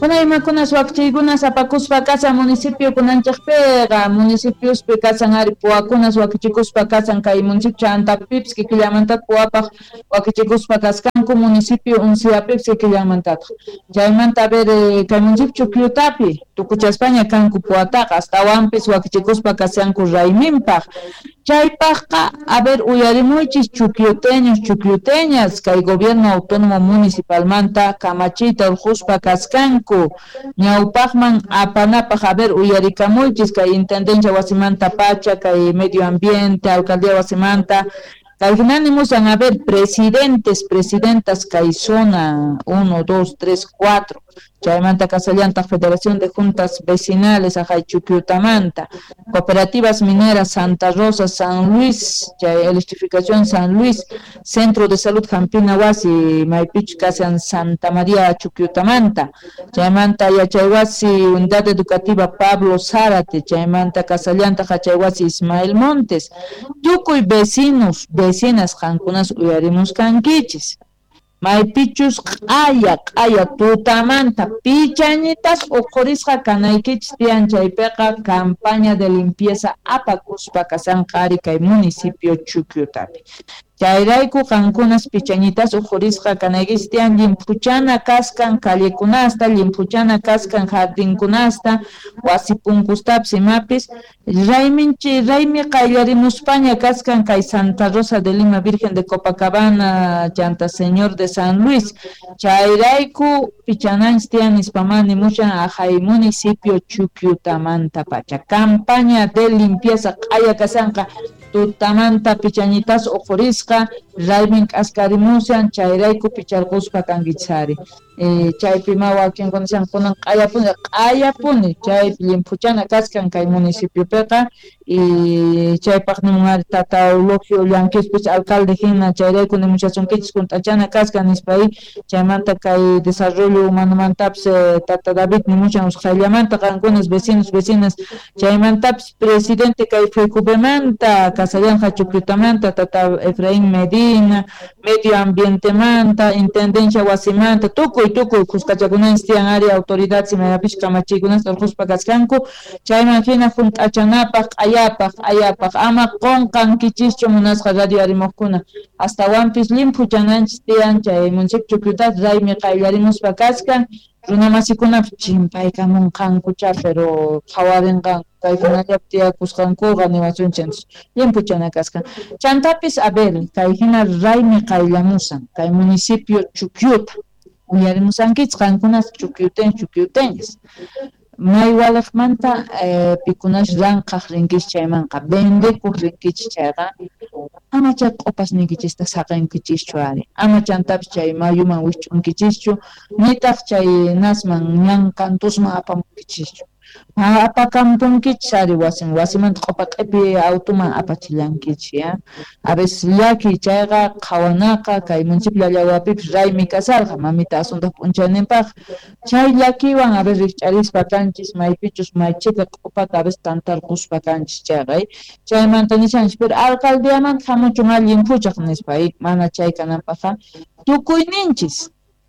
Imakunas wakchaykunas apakuspa kasan municipio kunanchikpiqa municipiospi kasan ari puwakunas wakichikuspa kasan kay municipio Antapipas killamanta puwapaq wakichikuspa kaskanku municipio Unciapipas killamantata chaymanta a ver kay municipio Chucllutapi tukuchaspaña kanku puwataqa astawanpis wakichikuspa kasanku rayminpaq chaypaqqa a ver uyarimuychis chuclluteñas kay gobierno autónomo municipalmanta kamachita urquspa kaskanku ñawpaqman apanapaq a ver uyarikamuychis kay intendencia wasimanta pacha kay medio ambiente alcaldía wasimanta kayhinanimusan a ver presidentas kay zona 1, 2, 3, 4 chaymanta kasallanta Federación de Juntas Vecinales ajay Chucllutamanta Cooperativas Mineras Santa Rosa San Luis chay Electrificación San Luis Centro de Salud Jampina Wasi Maypich kasan Santa María Chucllutamanta chaymanta Yachaywasi Unidad Educativa Pablo Zárate chaymanta kasallanta Hachaywasi Ismael Montes tukuy vecinas qankunas uyarimuskankichis Maypichus qaya tutamanta pichañitas uqurisqa kanaykichis tiyan chaypiqa campaña de limpieza apakuspa kasanqari kay municipio Chucllutapi chayrayku qankunas pichañitas uqurisqa kanaykichis tiyan limpuchana kaskan callekunasta limpuchana kaskan jardinkunasta wasi punkustapas imapis raymi qaylarimuspaña kaskan kay Santa Rosa de Lima Virgen de Copacabana Llanta Señor de San Luis chayrayku pichananchis tiyan nispamani mushan ajay municipio Chucllutamanta pacha campaña de limpieza qaya kasanqa tutamanta pichañitas uqurisqa raymin k'askarimushan chayrayku picharquspa kankichari chaypi wakinkunasan kunan q'ayapuni chaypi limpuchana kaskan kay municipiopiqa y chaypaq nimunari tata Eulogio Llanquispich alcalde hina chayrayku nimushasunkichis kunt'achana kaskan nispay chaymanta kay desarrollo humanomantapis tata David nimushan usqayllamanta qankunas vecinas chaymantapis presidente kay FECUBEmanta Casallaja Chucllutamanta tata Efraín Medina medio ambientemanta intendencia wasimanta tukuy kuskachakunanis tiyan área autoridad simayapish kamachikunas urquspa kaskanku chayman hina hunt'achanapaq ayapaq ama qonqankichischu munasqa radio arimuqkuna astawanpis limpuchananchis tiyan chay municipio Chucllutapi raymi qaylarimuspa kaskan runa masikunapi chimpaykamunqanku pero qhawarinqanku kaykunallapi tiyakusqankuqa niwasunchis limpuchana kaskan chantapis a ver kay hina raymi qayllamusan kay municipio Chuclluta uyarimusankichis qankunas chuclluteñas maywalaqmanta pikunash ranqaq rinkichis chaymanqa vendekuq rinkichis chayqa ama chay q'upasnikichista saqankichischu ari ama chantapis chay mayuman wich'unkichischu nitaq chay nasman ñankantusman apamunkichischu apakampunkichis ari wasimanta q'upa q'ipi automan apachillankichis ya a veces llaki chayqa qhawanaqa kay municipio Llawapipis raymi kasarqa mamita asuntaq p'unchaynipaq chay llakiwan a veces rikch'arispa kanchis maypichus maychita q'upata a veces tantarquspa kanchis chayqa chaymanta nishanchis pero alcaldeamanta hamuchun limpuchaq nispa mana chay kananpaqqa tukuyninchis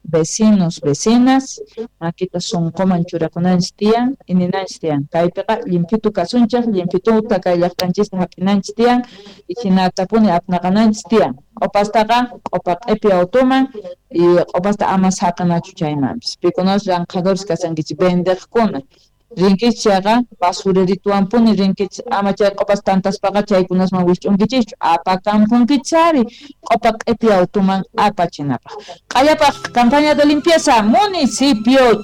vecinas makita sunquman churakunanchis tiyan ininanchis tiyan kaypiqa limpitu kasunchaq limpituta kay llaqtanchista hap'inanchis tiyan y hinatapuni apnaqananchis tiyan q'upastaqa q'upa q'ipi automan y q'upasta ama saqanachu chaymanpis pikunapas ranqadores kasankichis vendeqkuna rinkichis chayqa basurerituwanpuni rinkichis ama chay q'upas tantaspaqa chaykunasman wich'unkichischu apakampunkichis ari q'upa q'ipi automan apachinapaq q'ayapaq campaña de limpieza municipio